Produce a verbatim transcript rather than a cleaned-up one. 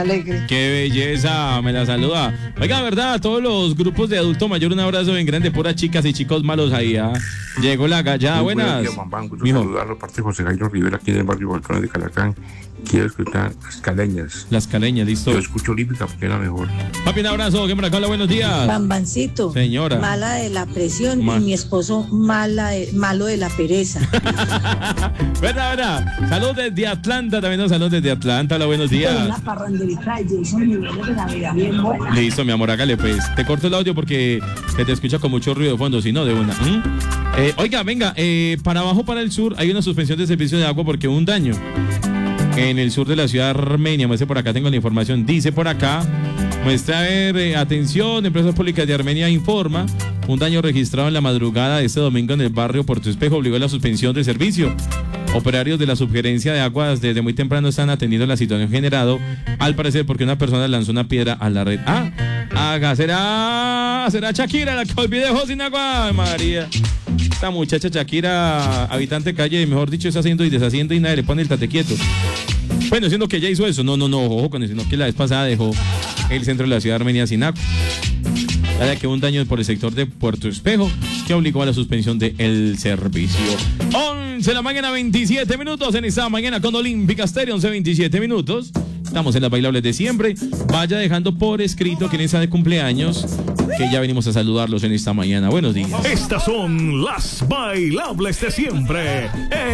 Alegre. Qué belleza, me la saluda. Oiga, verdad, a todos los grupos de adulto mayor, un abrazo bien grande, puras chicas y chicos malos ahí. ¿Ah? Llegó la gallada, Muy buenas. Buenos días, Juan Van. Gusto saludarlo, parte de José Jairo Rivera, aquí en el barrio Balcones de Calacán. Quiero escuchar las caleñas. Las caleñas, listo. Yo escucho Olímpica porque es la mejor. Papi, un abrazo, que por acá, hola, buenos días. Bambancito. Señora. Mala de la presión Ma- y mi esposo mala de- malo de la pereza. Verdad, verdad. Salud desde Atlanta, también nos saludos desde Atlanta, hola, buenos días. Una parranderita de Jason niveles de Navidad bien buena. Listo, mi amor, hágale pues. Te corto el audio porque se te escucha con mucho ruido de fondo, si no, de una. ¿Mm? Eh, oiga, venga, eh, para abajo, para el sur, hay una suspensión de servicio de agua porque hubo un daño. En el sur de la ciudad de Armenia, muestre por acá, tengo la información, dice por acá, muestra a ver, eh, atención, Empresas Públicas de Armenia informa, un daño registrado en la madrugada de este domingo en el barrio Puerto Espejo obligó a la suspensión de servicio. Operarios de la subgerencia de aguas desde muy temprano están atendiendo la situación generado, al parecer porque una persona lanzó una piedra a la red. Ah, haga, será, será Shakira la que olvide dejó sin agua. Ay, María. Esta muchacha Shakira, habitante calle, mejor dicho, está haciendo y deshaciendo y nadie le pone el tate quieto. Bueno, siendo que ella hizo eso, no, no, no, ojo con eso, sino que la vez pasada dejó el centro de la ciudad de Armenia sin agua. Ya que hubo un daño por el sector de Puerto Espejo que obligó a la suspensión del servicio. once de la mañana, veintisiete minutos en esta mañana con Olímpica Stereo, once veintisiete minutos. Estamos en las bailables de siempre. Vaya dejando por escrito quién está de cumpleaños, que ya venimos a saludarlos en esta mañana. Buenos días. Estas son las bailables de siempre.